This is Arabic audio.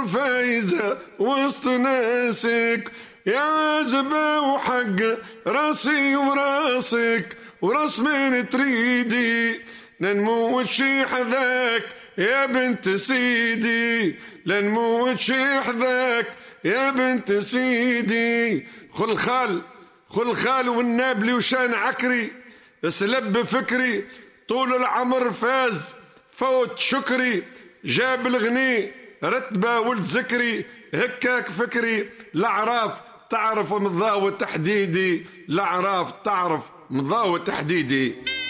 العمر فايزة وسط ناسك يا زبا وحق راسي وراسك وراس من تريدي لنموت شي حذاك يا بنت سيدي لنموت شي حذاك يا بنت سيدي. خل خال والنابلي وشان عكري اسلب بفكري طول العمر فاز فوت شكري جاب الغني رتبة ولد ذكري هكاك فكري الأعراف تعرف مضاوى تحديدي الأعراف تعرف مضاوى تحديدي.